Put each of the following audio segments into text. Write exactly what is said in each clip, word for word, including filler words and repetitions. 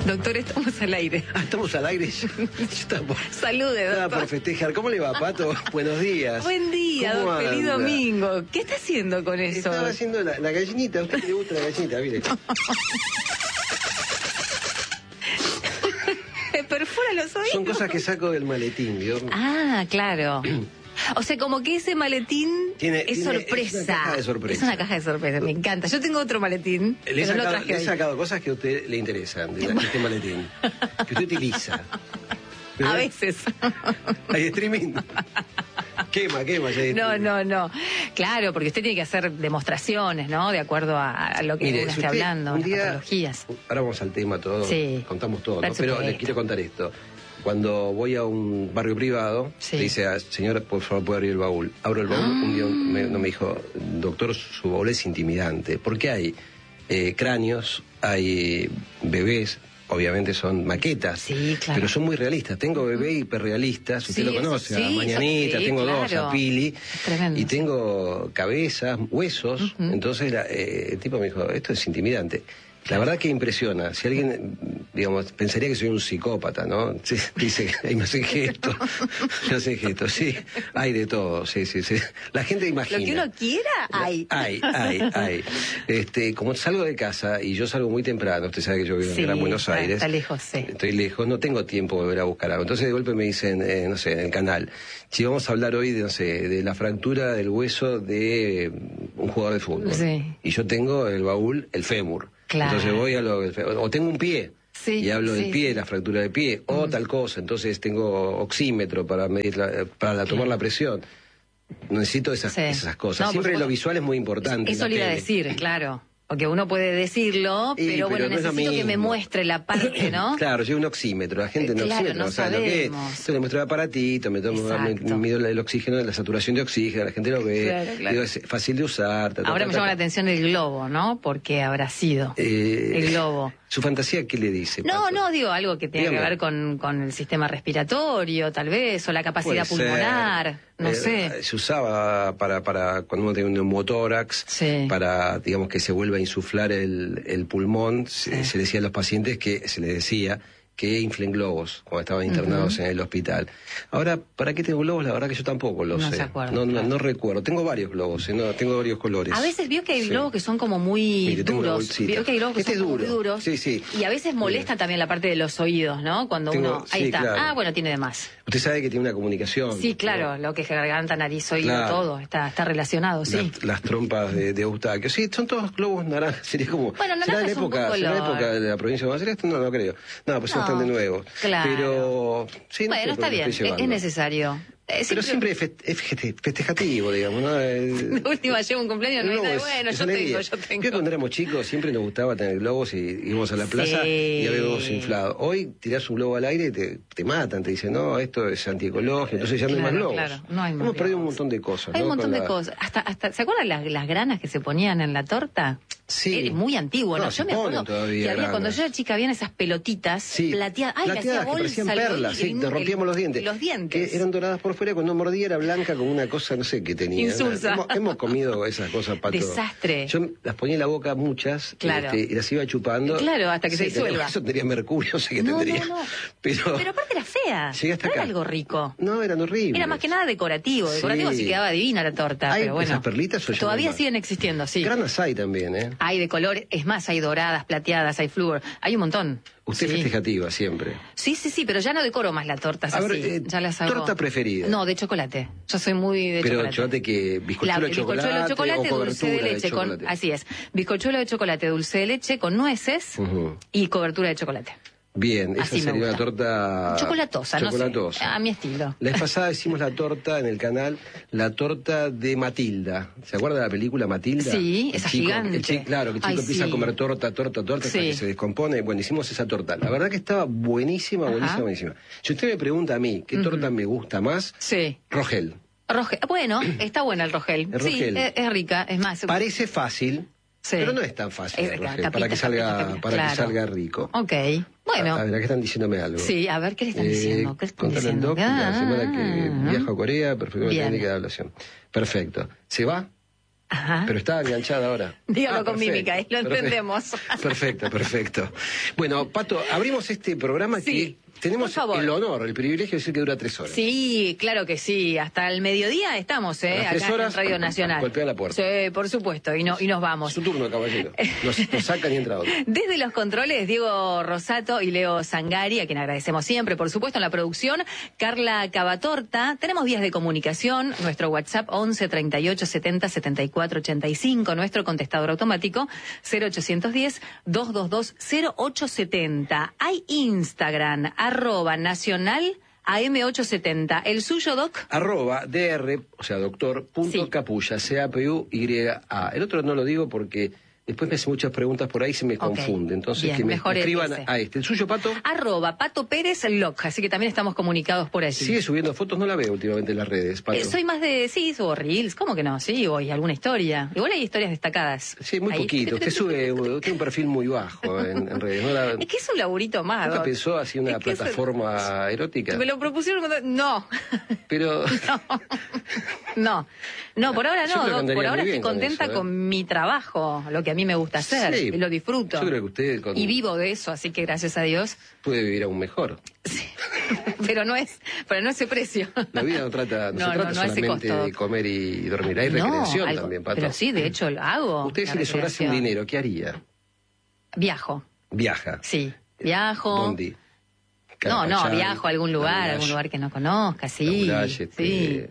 Doctor, estamos al aire. Ah, estamos al aire. Yo, yo estaba, Salude, doctor. Estaba por festejar. ¿Cómo le va, Pato? Buenos días. Buen día, ¿Cómo don, feliz anda? domingo. ¿Qué está haciendo con eso? Estaba haciendo la, la gallinita. ¿A usted le gusta la gallinita? Mire. ¿Perfora los oídos? Son cosas que saco del maletín, ¿vio? Ah, claro. O sea, como que ese maletín Tiene- es tiene- sorpresa. es una caja de sorpresa. Es una caja de sorpresa, me encanta. Yo tengo otro maletín, Le he, pero no sacado, traje le he hoy. sacado cosas que a usted le interesan de, la- de este maletín. Que usted utiliza. A veces. Hay streaming. Quema, quema. ya hay No, streaming. no, no. Claro, porque usted tiene que hacer demostraciones, ¿no? De acuerdo a, a lo que Mire, uno si esté usted hablando, un las día- patologías. Ahora vamos al tema todo, Sí. contamos todo, Por ¿no? Pero supuesto. les quiero contar esto. Cuando voy a un barrio privado, Sí. le dice, a, señora, por favor, ¿puede abrir el baúl? Abro el baúl, Ah. un día me, no me dijo, doctor, su baúl es intimidante, porque hay eh, cráneos, hay bebés, obviamente son maquetas, Sí, claro. pero son muy realistas. Tengo bebé hiperrealistas, usted Sí, lo conoce, eso- a sí, Mañanita, eso- sí, tengo dos, claro. a Pili, Es tremendo. y tengo cabezas, huesos, Ujú. entonces la- eh, el tipo me dijo, esto es intimidante. La verdad que impresiona. Si alguien, digamos, pensaría que soy un psicópata, ¿no? Sí, dice, ahí me hacen gestos, me hacen gestos, sí, hay de todo, sí, sí, sí. La gente imagina. Lo que uno quiera, hay. Hay, hay, hay. Este, como salgo de casa y yo salgo muy temprano, usted sabe que yo vivo Sí, en Gran Buenos está- Aires. está lejos, sí. Estoy lejos, no tengo tiempo de volver a buscar algo. Entonces de golpe me dicen, eh, no sé, en el canal, si vamos a hablar hoy de, no sé, de la fractura del hueso de un jugador de fútbol. Sí. Y yo tengo el baúl, el fémur. Claro. Entonces voy a lo del fémur. O tengo un pie. Sí, y hablo sí, del pie, sí. la fractura del pie, o tal cosa. Entonces tengo oxímetro para medir la- para la- tomar la presión. Necesito esas, Sí. esas cosas. No, por Siempre lo supuesto. visual es muy importante. en Eso la le iba a tele. decir, claro. Porque uno puede decirlo, Y, pero bueno, pero no es lo necesito que me mismo. muestre la parte, ¿no? Claro, yo un oxímetro, la gente Eh, no claro, oxímetro, no no sabe lo que es. sabemos. Entonces le muestro el aparatito, me tomo, me, Exacto. mido el oxígeno, la saturación de oxígeno, la gente lo ve, Claro, claro. digo, es fácil de usar. ta, ta, Ahora ta, me ta, llama la ta. atención el globo, ¿no? Porque habrá sido Eh, el globo. ¿Su fantasía qué le dice? No, Pato? no, digo algo que tenga Dígame. que ver con, con el sistema respiratorio, tal vez, o la capacidad Puede ser. pulmonar, no Eh, sé. Se usaba para, para cuando uno tiene un neumotórax, Sí. para, digamos, que se vuelva a insuflar el, el pulmón, se, Sí. se decía a los pacientes que, se les decía que inflen globos cuando estaban internados en el hospital. Ahora, ¿para qué tengo globos? La verdad que yo tampoco lo No sé. se acuerda, no, no, claro. no recuerdo. Tengo varios globos, ¿eh? No, tengo varios colores. A veces vio que hay Sí. globos que son como muy Mire, tengo una duros. bolsita. Vio que hay globos que Este son es como muy duro. duros. Sí, sí. Y a veces molestan también la parte de los oídos, ¿no? Cuando Tengo- uno... Ahí sí, está. claro. Ah, bueno, tiene de más. Usted sabe que tiene una comunicación. Sí, claro, ¿no? lo que es garganta, nariz, oído, Claro. todo. Está, está relacionado, sí. Las, las trompas de, de Eustaquio. Sí, son todos globos naranjas. Sería como. Bueno, naranja ¿será de la es un época, buen ¿será de color. época de la provincia de Buenos Aires? No, no creo. No, pues son No, bastante nuevos. claro. Pero. Sí, no sé Bueno, por está qué bien, estoy es, es llevando. necesario. Eh, Pero siempre es feste- es feste- festejativo, digamos, ¿no? El- De última llevo un cumpleaños, no el globo está es- bueno, es yo alegría. tengo, yo Creo que tengo. cuando éramos chicos siempre nos gustaba tener globos y íbamos a la plaza Sí. y había globos inflados. Hoy tirás un globo al aire y te, te matan, te dicen, no, esto es antiecológico, entonces ya no hay Claro, más globos. claro, no hay más Hemos perdido un globos. montón de cosas. Hay un ¿no? montón Con de la- cosas. Hasta, hasta, ¿se acuerdan las, las granas que se ponían en la torta? Sí. Era muy antiguo, ¿no? No, Yo se me acuerdo ponen todavía que había, cuando granas. yo era chica, habían esas pelotitas Sí, plateadas. Ay, plateadas le hacía que bolsa parecían al perlas, oído, sí, el- te rompíamos los dientes. Los dientes. Que eran doradas por fuera, cuando uno mordía era blanca como una cosa, no sé qué tenía. Insulsa. Hemos, hemos comido esas cosas, Pato. Desastre. Yo las ponía en la boca muchas, Claro. este, y las iba chupando. Claro, hasta que se tenía- disuelva. Eso tendría mercurio, no sé qué No, tendría. no, no. Pero, Pero aparte era fea. Llegué hasta no era acá. algo rico. no, eran horribles. Era más que nada decorativo. Decorativo Sí. sí quedaba divina la torta. ¿Hay pero bueno. esas perlitas o ya Todavía no hay más? siguen existiendo, sí. Granas hay también, ¿eh? Hay de colores, es más, hay doradas, plateadas, hay flúor, hay un montón. Usted sí. festejativa siempre. Sí, sí, sí, pero ya no decoro más las tortas A así. ver, eh, ya las hago. ¿torta preferida? No, de chocolate. Yo soy muy de Pero chocolate. chocolate que bizcochuelo La- de chocolate, bizcochuelo de chocolate, o dulce de cobertura de leche con, chocolate. así es, bizcochuelo de chocolate, dulce de leche con nueces Ujú. y cobertura de chocolate. Bien, esa Así me sería una gusta. torta... Chocolatosa, no sé, chocolatosa. a mi estilo. La vez pasada hicimos la torta en el canal, la torta de Matilda. ¿Se acuerda de la película Matilda? Sí, El esa chico- gigante. el chico, claro, que el chico Ay, empieza sí. a comer torta, torta, torta, hasta Sí. que se descompone. Bueno, hicimos esa torta. La verdad que estaba buenísima, Ajá. buenísima, buenísima. Si usted me pregunta a mí qué torta me gusta más, Sí. Rogel. Rogel. Bueno, está buena el Rogel. El Sí, Rogel. es, es rica, es más. Parece fácil, Sí. pero no es tan fácil Es el la Rogel, capita, para que salga, capita, capita, para que claro. salga rico. Ok, bueno. A, a ver, acá están diciéndome algo. Sí, a ver, ¿qué le están Eh, diciendo? ¿Qué le están contale al diciendo? doc la Ah, semana que viajo a Corea, perfecto, bien. técnica de ablación. Perfecto. ¿Se va? Ajá. Pero está enganchada ahora. Dígalo Ah, con perfecto, mímica, y lo perfecto. entendemos. Perfecto, perfecto. Bueno, Pato, abrimos este programa Sí, que tenemos por favor. el honor, el privilegio de decir que dura tres horas. Sí, claro que sí. Hasta el mediodía estamos, A ¿eh? las tres Acá horas, en Radio Nacional. golpea la puerta. Sí, por supuesto, y, no, y nos vamos. Su turno, caballero. Nos, nos sacan y entra otro. Desde los controles, Diego Rosato y Leo Zangari, a quien agradecemos siempre, por supuesto, en la producción, Carla Cavatorta. Tenemos vías de comunicación, nuestro WhatsApp once treinta y ocho setenta setenta y cuatro ochenta y cinco, nuestro contestador automático cero ochocientos diez dos dos dos cero ocho setenta. Hay Instagram, arroba nacional A M ochocientos setenta. ¿El suyo, Doc? Arroba dr, o sea, doctor, punto Sí. capulla, C A P U Y A. El otro no lo digo porque después me hacen muchas preguntas por ahí y se me Ok. confunde. Entonces, Bien, que me mejor escriban ese. a este. ¿El suyo, Pato? Arroba Pato Pérez Loc, así que también estamos comunicados por allí. Sigue subiendo fotos, no la veo últimamente en las redes, Pato. Eh, soy más de, sí, subo reels, ¿cómo que no? Sí, o y alguna historia. Igual hay historias destacadas. Sí, muy Ahí. poquito. Usted sube, usted tiene un perfil muy bajo en, en redes. ¿No la- Es que es un laburito más. ¿Nunca Doc. pensó así una Es que eso- plataforma erótica? Me lo propusieron cuando... No. Pero No. No, por ahora Yo no, creo que Doc. andaría Por muy ahora bien estoy con contenta eso, ¿eh? con mi trabajo, lo que a mí me gusta hacer. Sí, y lo disfruto. yo creo que usted con- Y vivo de eso, así que gracias a Dios. puede vivir aún mejor. Sí. Pero no es, pero no ese precio. La vida no trata, no, No, se no, trata no a ese solamente costo. de comer y dormir. Hay No, recreación algo- también, Pato. Pero sí, de hecho lo hago. Usted, la si le sobrase un recreación. dinero, ¿qué haría? Viajo, Viaja. sí. Viajo. Bondi. No, no, Carapachay, viajo a algún lugar, Lagunay, algún lugar que no conozca, sí. Lagunay, este, Sí.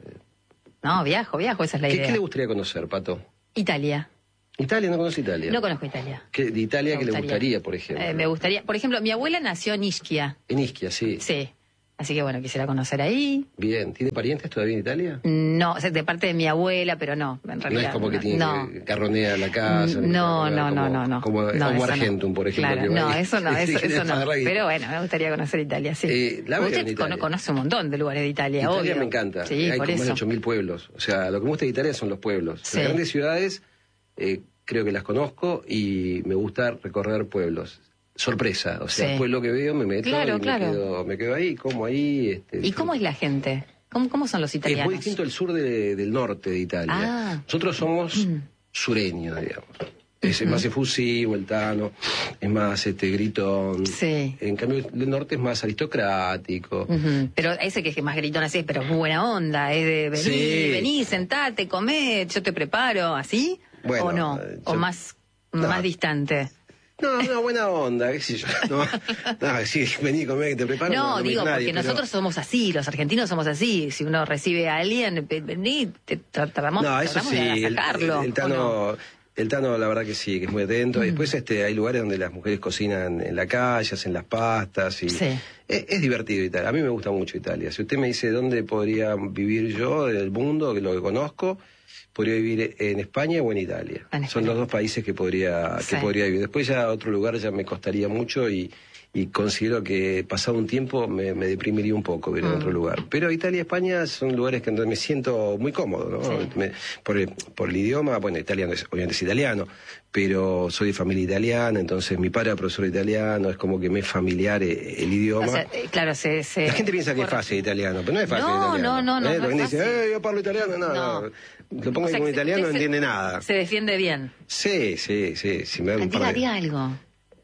No, viajo, viajo, esa es la ¿Qué, idea. qué le gustaría conocer, Pato? Italia. Italia, no conoce Italia. No conozco Italia. ¿Qué, de Italia Me qué le gustaría, por ejemplo? Eh, me gustaría, por ejemplo, mi abuela nació en Ischia. En Ischia, sí. Sí. Así que bueno, quisiera conocer ahí. Bien. ¿Tiene parientes todavía en Italia? No, o sea, de parte de mi abuela, pero no, en No realidad. es como que tiene no. que carronear la casa. No, no, como, no, no, no. Como, No, como eso Argentum, no. por ejemplo. Claro, que va no, ahí eso no, y eso, quiere eso no. pagar la guita. Pero bueno, me gustaría conocer Italia, sí. Eh, la veo Usted en Italia. cono- conoce un montón de lugares de Italia, Italia obvio. me encanta. Sí, Hay por como más de eso. ocho mil pueblos. O sea, lo que me gusta de Italia son los pueblos. Sí. Las grandes ciudades eh, creo que las conozco y me gusta recorrer pueblos. Sorpresa. O sea, Sí. el pueblo que veo me meto Claro, y me, claro. quedo, me quedo ahí, como ahí. Este, ¿Y cómo es la gente? ¿Cómo, cómo son los Es italianos? muy distinto el sur de- del norte de Italia. Ah. Nosotros somos sureños, digamos. Es más efusivo, el tano, es más este gritón. Sí. En cambio, el norte es más aristocrático. Ujú. Pero ese que es más gritón así, pero es muy buena onda, es de vení, Sí. vení, sentate, comé, yo te preparo, ¿así? Bueno, ¿O no? eh, ¿O yo- más, No. más distante? No, una buena onda, qué sé yo. No, no sí, vení, comé, que te preparo. No, me digo, dice nadie, porque pero- nosotros somos así, los argentinos somos así. Si uno recibe a alguien, pe- vení, te tratamos, No, eso tratamos sí, de el, agasajarlo, el- el ¿o Tano, no? el Tano la verdad que sí, que es muy atento. Después este, hay lugares donde las mujeres cocinan en la calle, hacen las pastas y Sí. es, es divertido Italia. A mí me gusta mucho Italia. Si usted me dice dónde podría vivir yo en el mundo, que lo que conozco, podría vivir en España o en Italia. En Son España. los dos países que podría que Sí. podría vivir. Después ya otro lugar ya me costaría mucho y y considero que pasado un tiempo me, me deprimiría un poco vivir en Mm. otro lugar. Pero Italia y España son lugares que donde me siento muy cómodo, ¿no? Sí. Me- por, el, por el idioma, bueno, italiano es, obviamente es italiano, pero soy de familia italiana, entonces mi padre era profesor italiano, es como que me es familiar eh, el idioma. O sea, eh, claro, se, se- La gente piensa que es por- fácil italiano, pero no es fácil No, italiano. no, no, no, ¿Eh? no La gente es dice, fácil. eh, yo hablo italiano, no, No. no. Lo pongo O sea, como que italiano, no usted se- entiende nada. Se defiende bien. Sí, sí, sí. Si me da un Diga, par de- diga algo.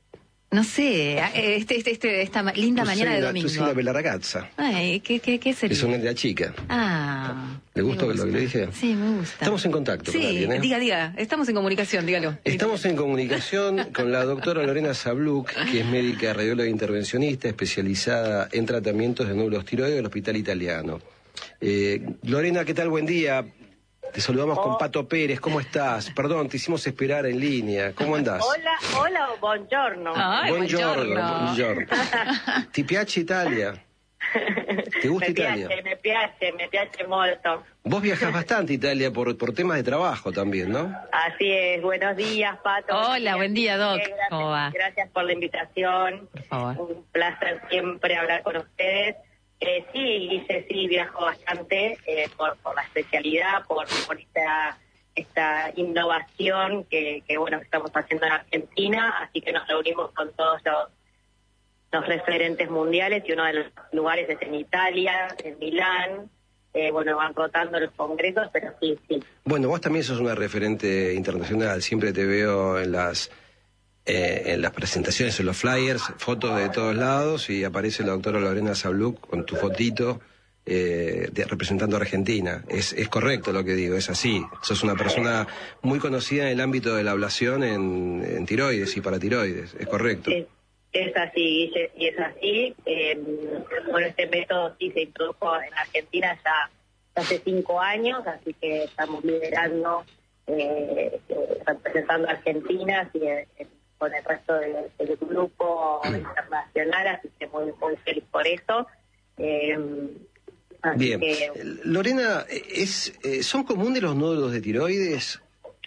No sé, este, este, este, esta ma- linda Tu mañana sei de una- domingo. Tu sei una bella ragazza. Ay, ¿qué, qué, qué sería? Es una de la chica. Ah. ¿Le gustó me lo que gusta. le dije? Sí, me gusta. Estamos en contacto Sí, con alguien, ¿eh? diga, diga. Estamos en comunicación, dígalo. Estamos en comunicación con la doctora Lorena Zabluk, que es médica radióloga intervencionista especializada en tratamientos de nódulos tiroides del Hospital Italiano. Eh, Lorena, ¿qué tal? Buen día. Te saludamos con Pato Pérez. ¿Cómo estás? Perdón, te hicimos esperar en línea. ¿Cómo andás? Hola, hola, buongiorno. Ay, buongiorno. buongiorno. buongiorno. ¿Ti piace Italia? ¿Te gusta me Italia? piace, me piace, me piace molto. Vos viajás bastante a Italia por, por temas de trabajo también, ¿no? Así es, buenos días, Pato. Hola, buen día, Doc. Gracias, ¿Cómo va? gracias por la invitación. Por favor. Un placer siempre hablar con ustedes. Eh, sí, hice, sí, viajo bastante eh, por, por la especialidad, por, por esta, esta innovación que, que, bueno, que estamos haciendo en Argentina, así que nos reunimos con todos los, los referentes mundiales y uno de los lugares es en Italia, en Milán, eh, bueno, van rotando los congresos, pero sí, sí. Bueno, vos también sos una referente internacional, siempre te veo en las eh, en las presentaciones, en los flyers, fotos de todos lados, y aparece la doctora Lorena Sabluc con tu fotito eh, de, representando a Argentina. Es, es correcto lo que digo, es así. Sos una persona muy conocida en el ámbito de la ablación en, en tiroides y paratiroides, es correcto. Es, es así, Guille, y es así. Eh, bueno, este método sí se introdujo en Argentina ya hace cinco años, así que estamos liderando, eh, eh, representando a Argentina, así, eh, con el resto de, del grupo internacional, así que muy, muy feliz por eso. Eh, así Bien. Que, Lorena, es, eh, ¿son comunes los nódulos de tiroides?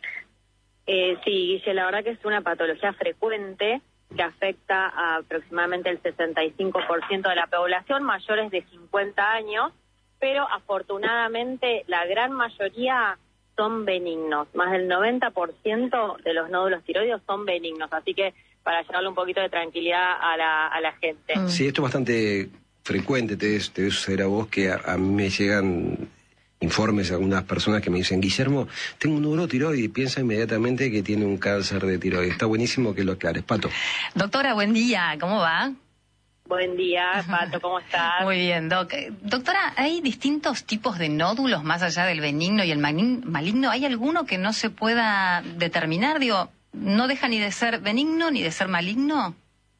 Eh, sí, Guille, la verdad que es una patología frecuente que afecta a aproximadamente el sesenta y cinco por ciento de la población mayores de cincuenta años, pero afortunadamente la gran mayoría son benignos. Más del noventa por ciento de los nódulos tiroides son benignos, así que para llevarle un poquito de tranquilidad a la, a la gente. Mm. Sí, esto es bastante frecuente, te, te debe suceder a vos, que a, a mí me llegan informes de algunas personas que me dicen, Guillermo, tengo un nódulo tiroides, y piensa inmediatamente que tiene un cáncer de tiroides. Está buenísimo que lo aclares. Pato. Doctora, buen día, ¿cómo va? Buen día, Pato, ¿cómo estás? Muy bien, doc. Doctora, ¿hay distintos tipos de nódulos más allá del benigno y el maligno? ¿Hay alguno que no se pueda determinar? Digo, ¿no deja ni de ser benigno ni de ser maligno?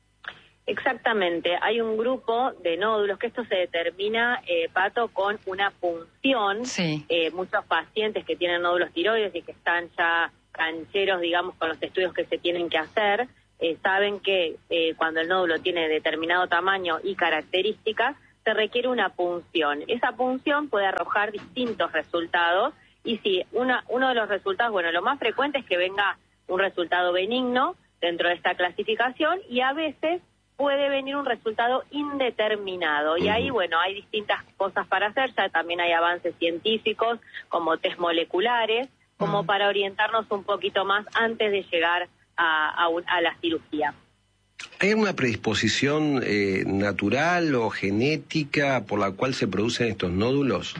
Exactamente, hay un grupo de nódulos que esto se determina, eh, Pato, con una punción. Sí. Eh, muchos pacientes que tienen nódulos tiroides y que están ya cancheros, digamos, con los estudios que se tienen que hacer, eh, saben que eh, cuando el nódulo tiene determinado tamaño y características, se requiere una punción. Esa punción puede arrojar distintos resultados y sí, una, uno de los resultados, bueno, lo más frecuente es que venga un resultado benigno dentro de esta clasificación y a veces puede venir un resultado indeterminado. Y ahí, bueno, hay distintas cosas para hacer, ya también hay avances científicos como test moleculares, como para orientarnos un poquito más antes de llegar a, a, a la cirugía. ¿Hay alguna predisposición eh, natural o genética por la cual se producen estos nódulos?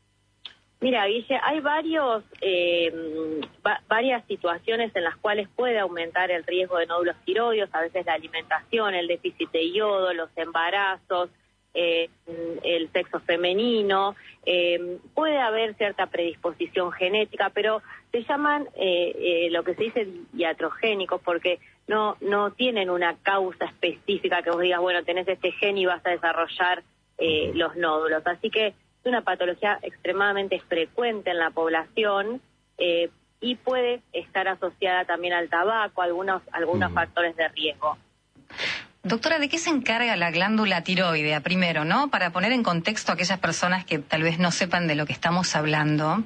Mira, Guille, hay varios, eh, va, varias situaciones en las cuales puede aumentar el riesgo de nódulos tiroides, a veces la alimentación, el déficit de yodo, los embarazos, eh, el sexo femenino, eh, puede haber cierta predisposición genética, pero se llaman eh, eh, lo que se dice iatrogénicos porque no, no tienen una causa específica que vos digas, bueno, tenés este gen y vas a desarrollar eh, los nódulos, así que es una patología extremadamente frecuente en la población eh, y puede estar asociada también al tabaco, algunos algunos mm. factores de riesgo. Doctora, ¿de qué se encarga la glándula tiroidea? Primero, ¿no? Para poner en contexto a aquellas personas que tal vez no sepan de lo que estamos hablando.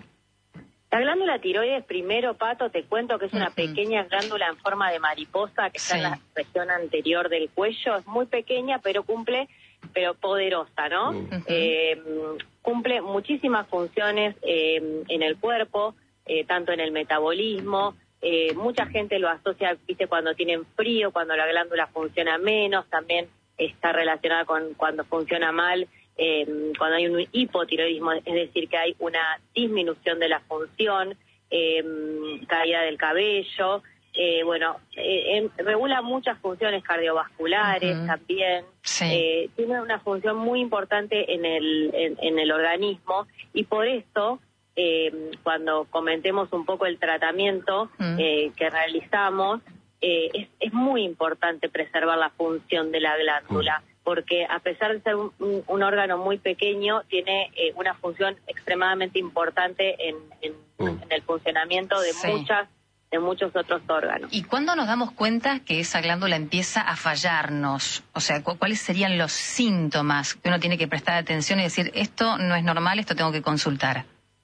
La glándula tiroides, primero, Pato, te cuento que es una uh-huh. pequeña glándula en forma de mariposa que está sí. en la región anterior del cuello. Es muy pequeña, pero cumple, pero poderosa, ¿no? Uh-huh. Eh, cumple muchísimas funciones eh, en el cuerpo, eh, tanto en el metabolismo. Eh, mucha gente lo asocia, viste, cuando tienen frío, cuando la glándula funciona menos, también está relacionada con cuando funciona mal, eh, cuando hay un hipotiroidismo, es decir, que hay una disminución de la función, eh, caída del cabello, eh, bueno, eh, eh, regula muchas funciones cardiovasculares uh-huh. también, sí. eh, tiene una función muy importante en el, en, en el organismo y por esto Eh, cuando comentemos un poco el tratamiento mm. eh, que realizamos, eh, es, es muy importante preservar la función de la glándula, mm. porque a pesar de ser un, un, un órgano muy pequeño, tiene eh, una función extremadamente importante en, en, mm. en el funcionamiento de sí. muchas de muchos otros órganos. ¿Y cuándo nos damos cuenta que esa glándula empieza a fallarnos? O sea, ¿cu- ¿cuáles serían los síntomas que uno tiene que prestar atención y decir, esto no es normal, esto tengo que consultar?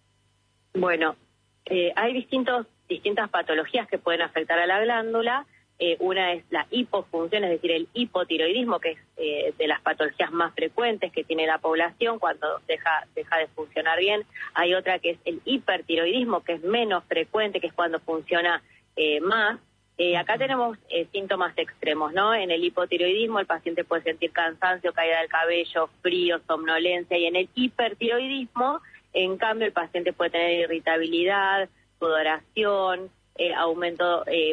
Bueno, eh, hay distintos, distintas patologías que pueden afectar a la glándula. Eh, una es la hipofunción, es decir, el hipotiroidismo, que es eh, de las patologías más frecuentes que tiene la población cuando deja, deja de funcionar bien. Hay otra que es el hipertiroidismo, que es menos frecuente, que es cuando funciona eh, más. Eh, acá tenemos eh, síntomas extremos, ¿no? En el hipotiroidismo el paciente puede sentir cansancio, caída del cabello, frío, somnolencia, y en el hipertiroidismo En cambio, el paciente puede tener irritabilidad, sudoración, eh, aumento eh,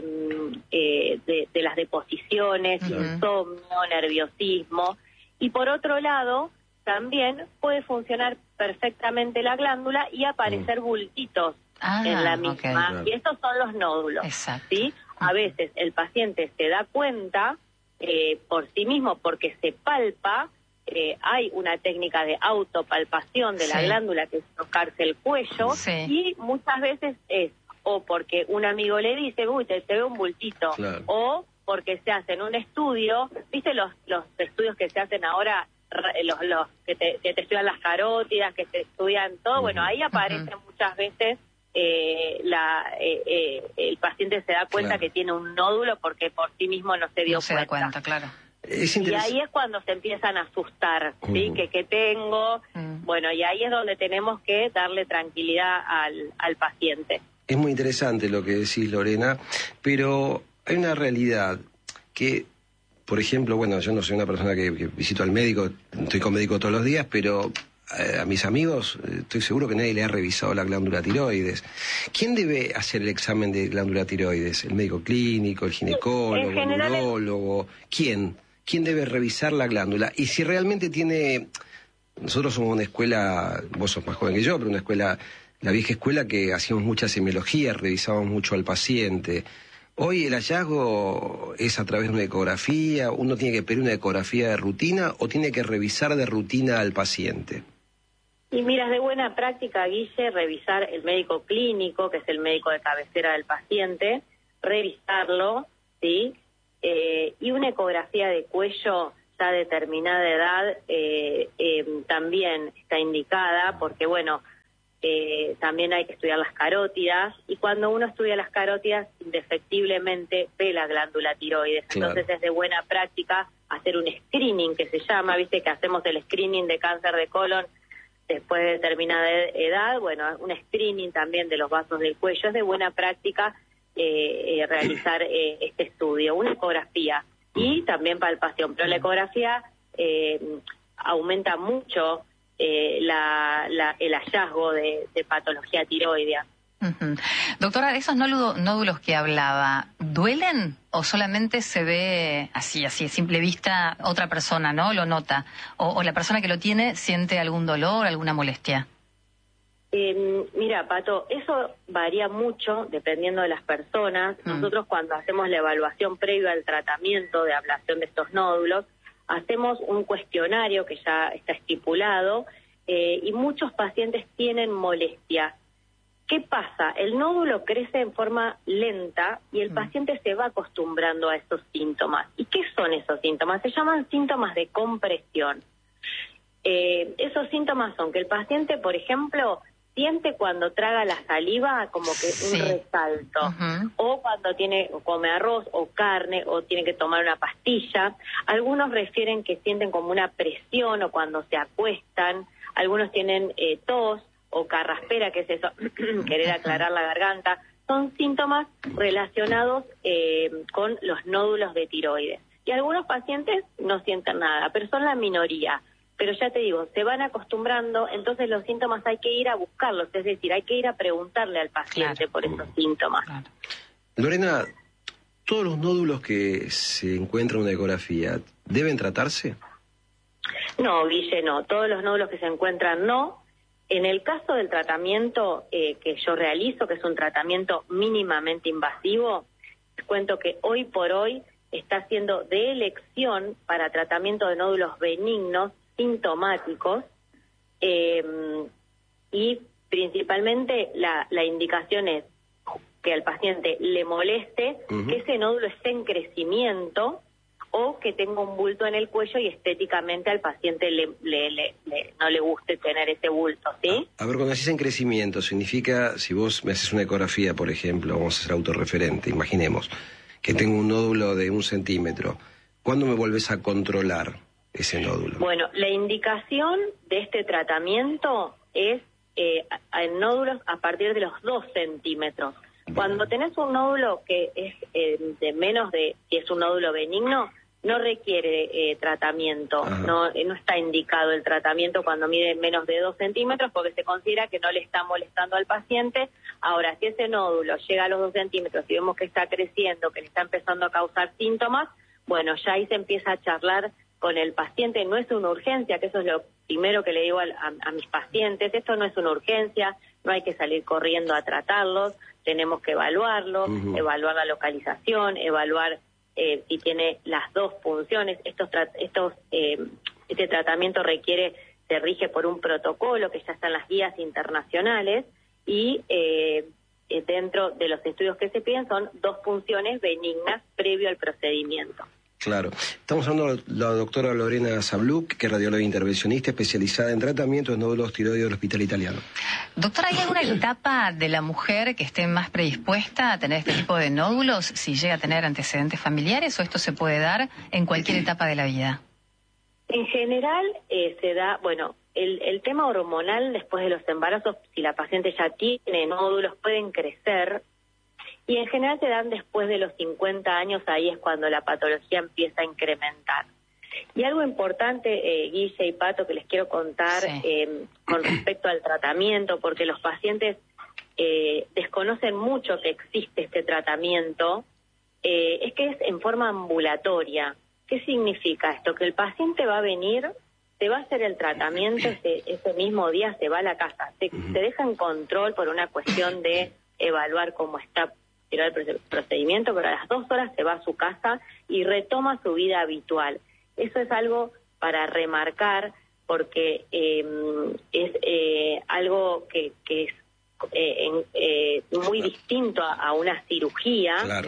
eh, de, de las deposiciones, uh-huh. insomnio, nerviosismo. Y por otro lado, también puede funcionar perfectamente la glándula y aparecer uh-huh. bultitos ah, en la misma. Okay. Y estos son los nódulos. Exacto. ¿Sí? A veces el paciente se da cuenta eh, por sí mismo porque se palpa. Eh, hay una técnica de autopalpación de sí. la glándula, que es tocarse el cuello, sí. y muchas veces es o porque un amigo le dice, uy, te, te veo un bultito, claro. o porque se hacen un estudio, ¿viste los los estudios que se hacen ahora, los, los que, te, que te estudian las carótidas, que te estudian todo? Uh-huh. Bueno, ahí aparecen uh-huh. muchas veces, eh, la eh, eh, el paciente se da cuenta claro. que tiene un nódulo porque por sí mismo no se dio no se cuenta. da cuenta, claro. Es y ahí es cuando se empiezan a asustar, ¿sí? Uh-huh. Que, que tengo, uh-huh. bueno, y ahí es donde tenemos que darle tranquilidad al, al paciente. Es muy interesante lo que decís, Lorena, pero hay una realidad que, por ejemplo, bueno, yo no soy una persona que, que visito al médico, estoy con médico todos los días, pero eh, a mis amigos eh, estoy seguro que nadie le ha revisado la glándula tiroides. ¿Quién debe hacer el examen de glándula tiroides? ¿El médico clínico, el ginecólogo, el neurólogo? ¿Quién? ¿Quién debe revisar la glándula? Y si realmente tiene... Nosotros somos una escuela, vos sos más joven que yo, pero una escuela, la vieja escuela que hacíamos mucha semiología, revisábamos mucho al paciente. Hoy el hallazgo es a través de una ecografía, uno tiene que pedir una ecografía de rutina o tiene que revisar de rutina al paciente. Y mira, es de buena práctica, Guille, revisar el médico clínico, que es el médico de cabecera del paciente, revisarlo, ¿sí? Eh, y una ecografía de cuello ya a determinada edad eh, eh, también está indicada, porque bueno, eh, también hay que estudiar las carótidas, y cuando uno estudia las carótidas, indefectiblemente ve la glándula tiroides. Claro. Entonces es de buena práctica hacer un screening, que se llama, viste que hacemos el screening de cáncer de colon después de determinada edad, bueno, un screening también de los vasos del cuello. Es de buena práctica Eh, eh, realizar eh, este estudio, una ecografía y también palpación, pero la ecografía eh, aumenta mucho eh, la, la, el hallazgo de, de patología tiroidea. Uh-huh. Doctora, esos nódulos, nódulos que hablaba, ¿duelen o solamente se ve así, así, a simple vista, otra persona, ¿no? Lo nota, o, o la persona que lo tiene siente algún dolor, alguna molestia? Eh, mira, Pato, eso varía mucho dependiendo de las personas. Mm. Nosotros cuando hacemos la evaluación previa al tratamiento de ablación de estos nódulos, hacemos un cuestionario que ya está estipulado eh, y muchos pacientes tienen molestia. ¿Qué pasa? El nódulo crece en forma lenta y el mm. paciente se va acostumbrando a esos síntomas. ¿Y qué son esos síntomas? Se llaman síntomas de compresión. Eh, esos síntomas son que el paciente, por ejemplo, siente cuando traga la saliva como que sí. un resalto, uh-huh. o cuando tiene come arroz o carne o tiene que tomar una pastilla. Algunos refieren que sienten como una presión o cuando se acuestan. Algunos tienen eh, tos o carraspera, que es eso, querer aclarar la garganta. Son síntomas relacionados eh, con los nódulos de tiroides. Y algunos pacientes no sienten nada, pero son la minoría. Pero ya te digo, se van acostumbrando, entonces los síntomas hay que ir a buscarlos, es decir, hay que ir a preguntarle al paciente claro. por esos síntomas. Claro. Lorena, ¿todos los nódulos que se encuentran en una ecografía deben tratarse? No, Guille, no. Todos los nódulos que se encuentran, no. En el caso del tratamiento eh, que yo realizo, que es un tratamiento mínimamente invasivo, les cuento que hoy por hoy está siendo de elección para tratamiento de nódulos benignos, sintomáticos, eh, y principalmente la, la indicación es que al paciente le moleste, uh-huh. que ese nódulo esté en crecimiento o que tenga un bulto en el cuello y estéticamente al paciente le, le, le, le, no le guste tener ese bulto, ¿sí? A, a ver, cuando decís en crecimiento, significa, si vos me haces una ecografía, por ejemplo, vamos a ser autorreferente, imaginemos, que tengo un nódulo de un centímetro, ¿cuándo me volvés a controlar ese nódulo? Bueno, la indicación de este tratamiento es eh, en nódulos a partir de los dos centímetros. Bien. Cuando tenés un nódulo que es eh, de menos de, si es un nódulo benigno, no requiere eh, tratamiento, no, eh, no está indicado el tratamiento cuando mide menos de dos centímetros porque se considera que no le está molestando al paciente. Ahora, si ese nódulo llega a los dos centímetros y vemos que está creciendo, que le está empezando a causar síntomas, bueno, ya ahí se empieza a charlar con el paciente. No es una urgencia, que eso es lo primero que le digo a, a, a mis pacientes, esto no es una urgencia, no hay que salir corriendo a tratarlos, tenemos que evaluarlo, uh-huh. evaluar la localización, evaluar eh, si tiene las dos funciones. Estos, tra- estos eh, este tratamiento requiere, se rige por un protocolo que ya está en las guías internacionales y eh, dentro de los estudios que se piden son dos funciones benignas previo al procedimiento. Claro. Estamos hablando de la doctora Lorena Zabluk, que es radióloga intervencionista especializada en tratamiento de nódulos tiroides del Hospital Italiano. Doctora, ¿hay alguna etapa de la mujer que esté más predispuesta a tener este tipo de nódulos si llega a tener antecedentes familiares o esto se puede dar en cualquier etapa de la vida? En general eh, se da, bueno, el, el tema hormonal después de los embarazos, si la paciente ya tiene nódulos, pueden crecer. Y en general se dan después de los cincuenta años, ahí es cuando la patología empieza a incrementar. Y algo importante, eh, Guille y Pato, que les quiero contar sí. eh, con respecto al tratamiento, porque los pacientes eh, desconocen mucho que existe este tratamiento, eh, es que es en forma ambulatoria. ¿Qué significa esto? Que el paciente va a venir, se va a hacer el tratamiento, ese, ese mismo día se va a la casa, se, se deja en control por una cuestión de evaluar cómo está el procedimiento, pero a las dos horas se va a su casa y retoma su vida habitual. Eso es algo para remarcar porque eh, es eh, algo que, que es eh, en, eh, muy distinto a, a una cirugía. Claro.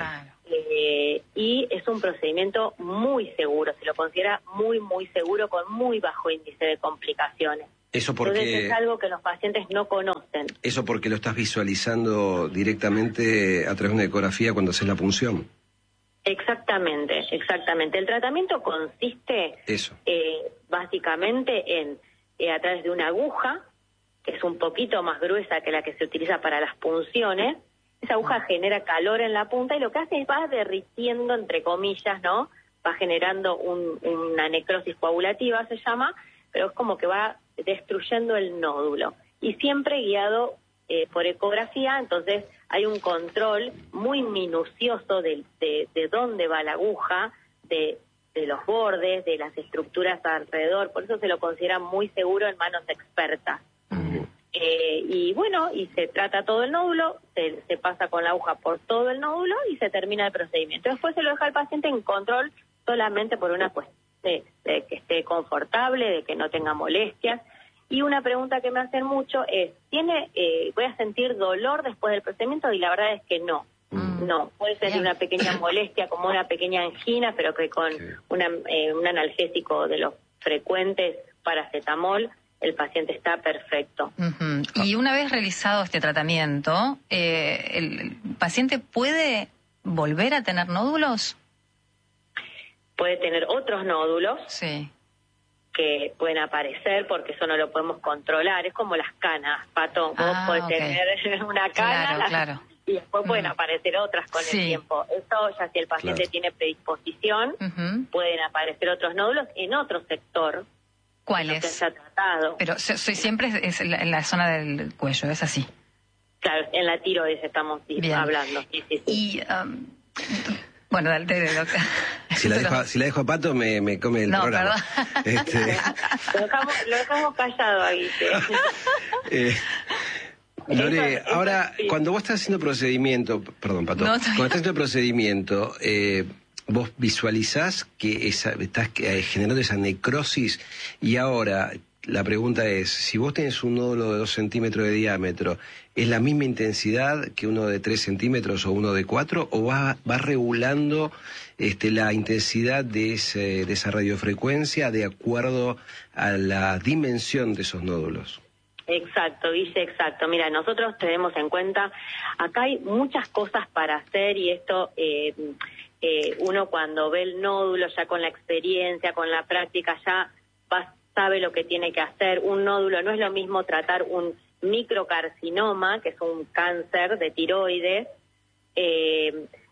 Eh, y es un procedimiento muy seguro, se lo considera muy, muy seguro con muy bajo índice de complicaciones. Eso porque... Entonces es algo que los pacientes no conocen. Eso porque lo estás visualizando directamente a través de una ecografía cuando haces la punción. Exactamente, exactamente. El tratamiento consiste Eso. Eh, básicamente en eh, a través de una aguja, que es un poquito más gruesa que la que se utiliza para las punciones. Esa aguja genera calor en la punta y lo que hace es va derritiendo, entre comillas, ¿no? Va generando un, una necrosis coagulativa, se llama, pero es como que va destruyendo el nódulo. Y siempre guiado eh, por ecografía, entonces hay un control muy minucioso de, de, de dónde va la aguja, de, de los bordes, de las estructuras alrededor, por eso se lo considera muy seguro en manos expertas. Uh-huh. Eh, y bueno, y se trata todo el nódulo, se, se pasa con la aguja por todo el nódulo y se termina el procedimiento. Después se lo deja al paciente en control solamente por una cuestión de, de que esté confortable, de que no tenga molestias. Y una pregunta que me hacen mucho es, ¿tiene, eh, voy a sentir dolor después del procedimiento? Y la verdad es que no. Mm. No, puede ser una pequeña molestia, como una pequeña angina, pero que con sí. una, eh, un analgésico de los frecuentes, paracetamol, el paciente está perfecto. Uh-huh. Y una vez realizado este tratamiento, eh, ¿el paciente puede volver a tener nódulos? Puede tener otros nódulos. Sí. Que pueden aparecer porque eso no lo podemos controlar. Es como las canas, Pato. Vos ah, podés okay. tener una cana claro, la, claro. y después mm. pueden aparecer otras con sí. el tiempo. Eso ya si el paciente claro. tiene predisposición, uh-huh. pueden aparecer otros nódulos en otro sector. ¿Cuál es? Que se ha tratado. Pero soy siempre es en la, en la zona del cuello, ¿es así? Claro, en la tiroides estamos Bien. hablando. Sí, sí, sí. Y... Um, Bueno, dale, dale, doctor. Si la dejo, si la dejo a Pato, me, me come el no, programa. Este... lo, dejamos, lo dejamos callado ahí. eh, Lore, eso, ahora, eso, sí. cuando vos estás haciendo procedimiento, perdón, Pato, no, cuando estás haciendo el procedimiento, eh, vos visualizás que esa, estás generando esa necrosis y ahora... La pregunta es, si vos tenés un nódulo de dos centímetros de diámetro, ¿es la misma intensidad que uno de tres centímetros o uno de cuatro? ¿O va, va regulando este, la intensidad de, ese, de esa radiofrecuencia de acuerdo a la dimensión de esos nódulos? Exacto, dice exacto. Mira, nosotros tenemos en cuenta, acá hay muchas cosas para hacer y esto... Eh, eh, uno cuando ve el nódulo ya con la experiencia, con la práctica, ya va sabe lo que tiene que hacer. Un nódulo no es lo mismo tratar un microcarcinoma, que es un cáncer de tiroides, eh,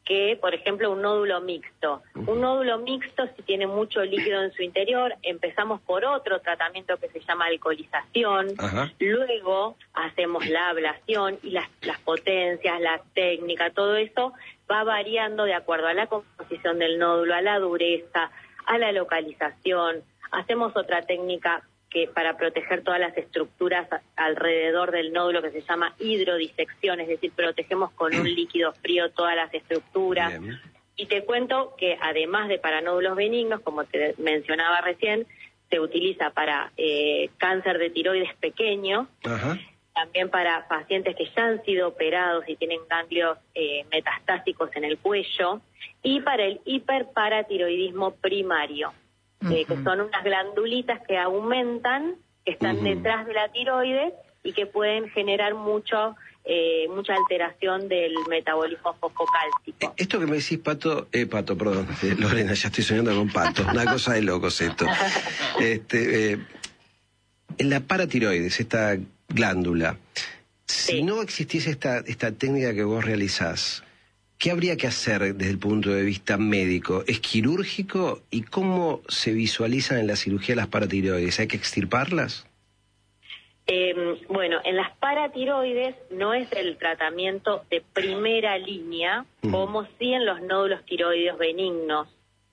que, por ejemplo, un nódulo mixto. Un nódulo mixto, si tiene mucho líquido en su interior, empezamos por otro tratamiento que se llama alcoholización. Ajá. Luego hacemos la ablación y las, las potencias, la técnica, todo eso va variando de acuerdo a la composición del nódulo, a la dureza, a la localización. Hacemos otra técnica que para proteger todas las estructuras alrededor del nódulo que se llama hidrodisección, es decir, protegemos con un líquido frío todas las estructuras. Bien. Y te cuento que además de para nódulos benignos, como te mencionaba recién, se utiliza para eh, cáncer de tiroides pequeño, ajá, también para pacientes que ya han sido operados y tienen ganglios eh, metastásicos en el cuello, y para el hiperparatiroidismo primario. Eh, que son unas glandulitas que aumentan, que están uh-huh. detrás de la tiroides y que pueden generar mucho eh, mucha alteración del metabolismo fosfocálcico. Esto que me decís, Pato, eh, Pato, perdón, eh, Lorena, ya estoy soñando con Pato, una cosa de locos esto. Este, eh, en la paratiroides, esta glándula, si sí. no existiese esta, esta técnica que vos realizás, ¿qué habría que hacer desde el punto de vista médico? ¿Es quirúrgico? ¿Y cómo se visualizan en la cirugía las paratiroides? ¿Hay que extirparlas? Eh, bueno, en las paratiroides no es el tratamiento de primera línea, mm. como sí en los nódulos tiroides benignos.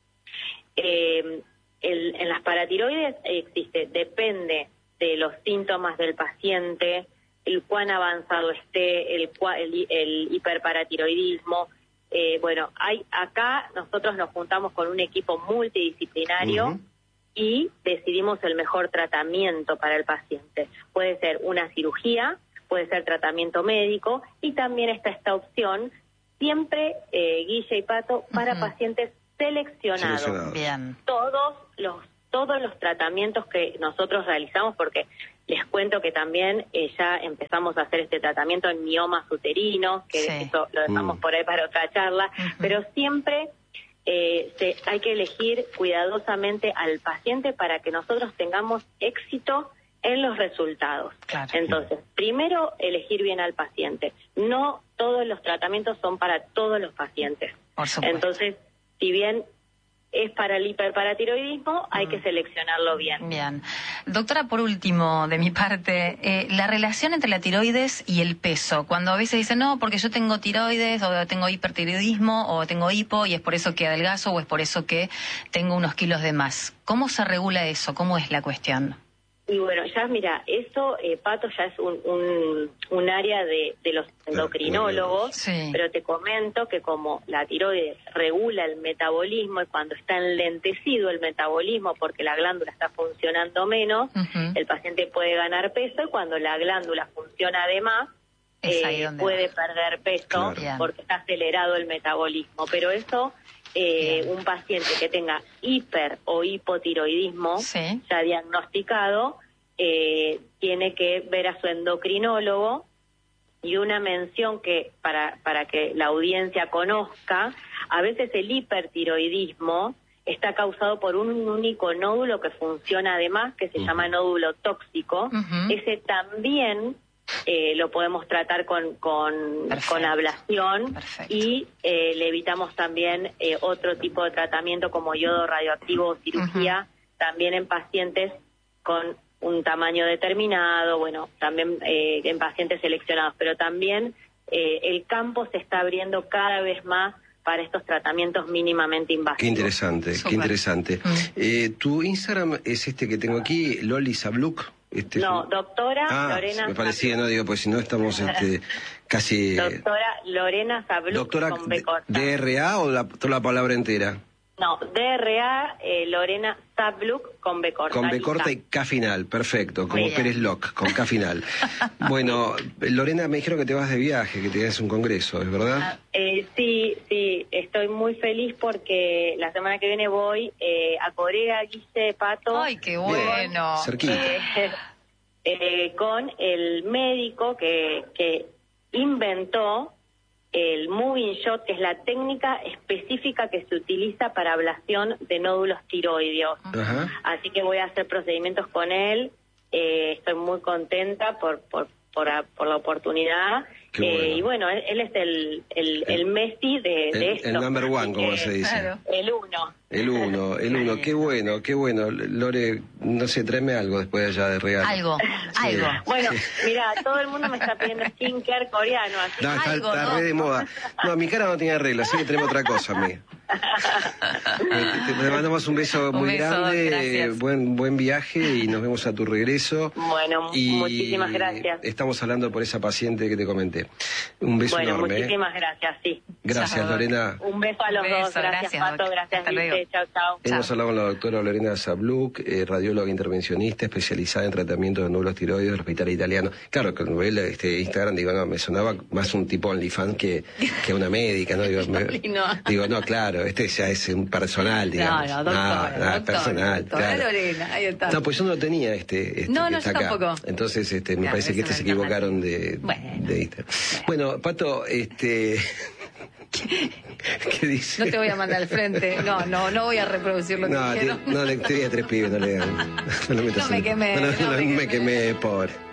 Eh, el, en las paratiroides existe, depende de los síntomas del paciente, el cuán avanzado esté, el, el, el hiperparatiroidismo. Eh, bueno, hay acá nosotros nos juntamos con un equipo multidisciplinario uh-huh. y decidimos el mejor tratamiento para el paciente. Puede ser una cirugía, puede ser tratamiento médico, y también está esta opción, siempre, eh, Guille y Pato, para uh-huh. pacientes seleccionados. seleccionados. Bien. Todos los, todos los tratamientos que nosotros realizamos, porque les cuento que también eh, ya empezamos a hacer este tratamiento en miomas uterinos, que sí. eso lo dejamos mm. por ahí para otra charla, uh-huh. pero siempre eh, se, hay que elegir cuidadosamente al paciente para que nosotros tengamos éxito en los resultados. Claro. Entonces, primero elegir bien al paciente. No todos los tratamientos son para todos los pacientes. Por supuesto. Entonces, si bien es para el hiperparatiroidismo, hay mm. que seleccionarlo bien. Bien. Doctora, por último, de mi parte, eh, la relación entre la tiroides y el peso. Cuando a veces dicen, no, porque yo tengo tiroides, o tengo hipertiroidismo, o tengo hipo, y es por eso que adelgazo, o es por eso que tengo unos kilos de más. ¿Cómo se regula eso? ¿Cómo es la cuestión? Y bueno, ya mira, eso, eh, Pato, ya es un, un, un área de, de los endocrinólogos, sí. pero te comento que como la tiroides regula el metabolismo, y cuando está enlentecido el metabolismo porque la glándula está funcionando menos, uh-huh. el paciente puede ganar peso, y cuando la glándula funciona de más, eh, puede va. perder peso claro. porque está acelerado el metabolismo. Pero eso... Eh, un paciente que tenga hiper o hipotiroidismo sí. ya diagnosticado eh, tiene que ver a su endocrinólogo. Y una mención que para para que la audiencia conozca, a veces el hipertiroidismo está causado por un único nódulo que funciona además, que se uh-huh. llama nódulo tóxico. Uh-huh. Ese también Eh, lo podemos tratar con con, con ablación. Perfecto. Y eh, le evitamos también eh, otro tipo de tratamiento como yodo radioactivo o cirugía, uh-huh. también en pacientes con un tamaño determinado, bueno, también eh, en pacientes seleccionados, pero también eh, el campo se está abriendo cada vez más para estos tratamientos mínimamente invasivos. Qué interesante, Super. qué interesante. Uh-huh. Eh, tu Instagram es este que tengo aquí, Loli Sabluk. Este no, doctora ah, Lorena me parecía, no digo, pues si no estamos este, casi... Doctora Lorena Sabluk. Doctora, con B corta. ¿D R A o la, toda la palabra entera? No, D R A, eh, Lorena Sabluk con B corta. Con B corta y K final, perfecto, como Pérez Locke, con K final. Bueno, Lorena, me dijeron que te vas de viaje, que te das un congreso, ¿es verdad? Ah, eh, sí, sí, estoy muy feliz porque la semana que viene voy eh, a Corea, Guille, Pato. ¡Ay, qué bueno! Cerquita. Eh, eh, con el médico que, que inventó el moving shot, que es la técnica específica que se utiliza para ablación de nódulos tiroideos. Ajá. Así que voy a hacer procedimientos con él. Eh, estoy muy contenta por, por, por, por la oportunidad. Qué Eh, bueno. y bueno, él, él es el, el, el Messi de, El, de esto. el number one, Así como que, se dice. Claro. El uno. El uno, el uno, qué bueno, qué bueno. Lore, no sé, tráeme algo después de allá de regalo. Algo, Sí. algo. Bueno, mira, todo el mundo me está pidiendo skincare coreano, así No, está, Algo, está ¿no? re de moda. No, mi cara no tiene arreglo, así que tenemos otra cosa, amiga. Te, te mandamos un beso Un muy beso, grande, gracias. buen buen viaje y nos vemos a tu regreso. Bueno, Y muchísimas gracias. Estamos hablando por esa paciente que te comenté. Un beso Bueno, enorme. ¿eh? muchísimas gracias, sí. Gracias, Chao. Lorena. Un beso a los Un beso, dos. Gracias, gracias, Pato. Doc. Gracias, Hasta luego. Lice. Chao, chao. Hemos Chao. hablado con la doctora Lorena Zabluk, eh, radióloga intervencionista especializada en tratamiento de nódulos tiroides del Hospital Italiano. Claro, cuando ve este Instagram, digo, no, me sonaba más un tipo OnlyFans que, que una médica, ¿no? Digo, me- No. digo, no, claro, este ya es un personal, digamos. No, no, doctora, no, doctora, personal, doctora claro. Lorena, ahí está. No, pues yo no lo tenía este, este No, que no, está yo acá. tampoco. Entonces, este, me Claro, parece que es este se una equivocaron de, alternativa. Bueno. de Instagram. Bueno, Pato, este... ¿Qué dice? No te voy a mandar al frente. No, no, no voy a reproducir lo que No, dijeron. ti- no le tenía tres pibes, no le no lo metas No me en- quemé, No, no, no no me me quemé. quemé, pobre.